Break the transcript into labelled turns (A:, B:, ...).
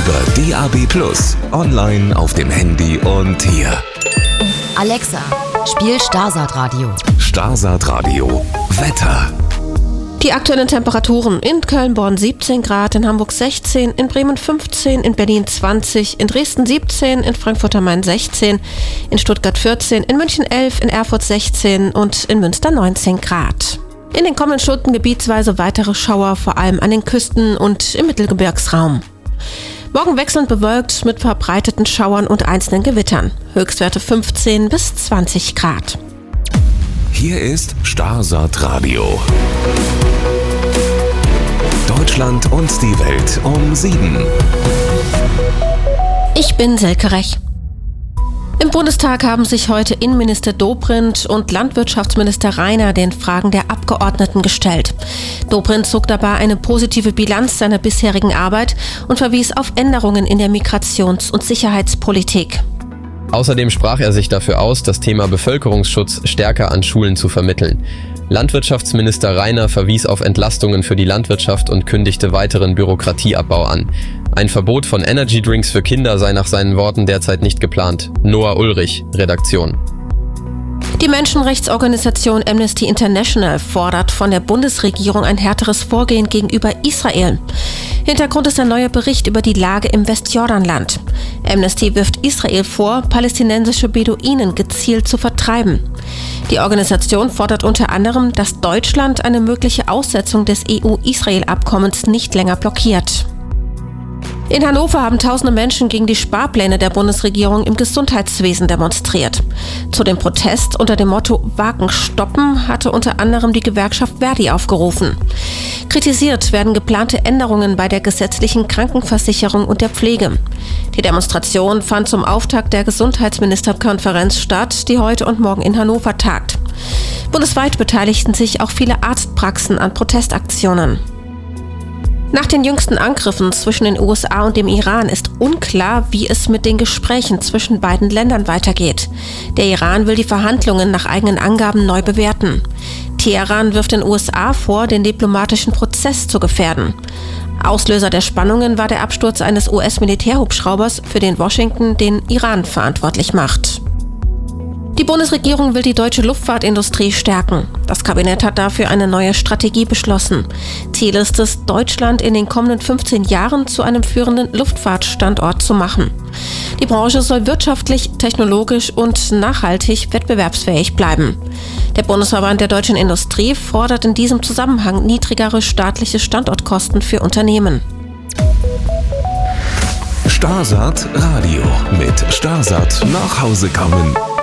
A: über DAB+, online auf dem Handy und hier.
B: Alexa, spiel Starsat Radio.
A: Starsat Radio. Wetter.
C: Die aktuellen Temperaturen: in Köln-Bonn 17 Grad, in Hamburg 16, in Bremen 15, in Berlin 20, in Dresden 17, in Frankfurt am Main 16, in Stuttgart 14, in München 11, in Erfurt 16 und in Münster 19 Grad. In den kommenden Stunden gebietsweise weitere Schauer, vor allem an den Küsten und im Mittelgebirgsraum. Morgen wechselnd bewölkt mit verbreiteten Schauern und einzelnen Gewittern. Höchstwerte 15 bis 20 Grad.
A: Hier ist Starsat Radio. Deutschland und die Welt um 7.
C: Ich bin Silke Rech. Im Bundestag haben sich heute Innenminister Dobrindt und Landwirtschaftsminister Rainer den Fragen der Abgeordneten gestellt. Dobrindt zog dabei eine positive Bilanz seiner bisherigen Arbeit und verwies auf Änderungen in der Migrations- und Sicherheitspolitik.
D: Außerdem sprach er sich dafür aus, das Thema Bevölkerungsschutz stärker an Schulen zu vermitteln. Landwirtschaftsminister Rainer verwies auf Entlastungen für die Landwirtschaft und kündigte weiteren Bürokratieabbau an. Ein Verbot von Energydrinks für Kinder sei nach seinen Worten derzeit nicht geplant. Noah Ulrich, Redaktion.
C: Die Menschenrechtsorganisation Amnesty International fordert von der Bundesregierung ein härteres Vorgehen gegenüber Israel. Hintergrund ist ein neuer Bericht über die Lage im Westjordanland. Amnesty wirft Israel vor, palästinensische Beduinen gezielt zu vertreiben. Die Organisation fordert unter anderem, dass Deutschland eine mögliche Aussetzung des EU-Israel-Abkommens nicht länger blockiert. In Hannover haben tausende Menschen gegen die Sparpläne der Bundesregierung im Gesundheitswesen demonstriert. Zu dem Protest unter dem Motto Wagen stoppen hatte unter anderem die Gewerkschaft Verdi aufgerufen. Kritisiert werden geplante Änderungen bei der gesetzlichen Krankenversicherung und der Pflege. Die Demonstration fand zum Auftakt der Gesundheitsministerkonferenz statt, die heute und morgen in Hannover tagt. Bundesweit beteiligten sich auch viele Arztpraxen an Protestaktionen. Nach den jüngsten Angriffen zwischen den USA und dem Iran ist unklar, wie es mit den Gesprächen zwischen beiden Ländern weitergeht. Der Iran will die Verhandlungen nach eigenen Angaben neu bewerten. Teheran wirft den USA vor, den diplomatischen Prozess zu gefährden. Auslöser der Spannungen war der Absturz eines US-Militärhubschraubers, für den Washington den Iran verantwortlich macht. Die Bundesregierung will die deutsche Luftfahrtindustrie stärken. Das Kabinett hat dafür eine neue Strategie beschlossen. Ziel ist es, Deutschland in den kommenden 15 Jahren zu einem führenden Luftfahrtstandort zu machen. Die Branche soll wirtschaftlich, technologisch und nachhaltig wettbewerbsfähig bleiben. Der Bundesverband der deutschen Industrie fordert in diesem Zusammenhang niedrigere staatliche Standortkosten für Unternehmen.
A: Starsat Radio mit Starsat nach Hause kommen.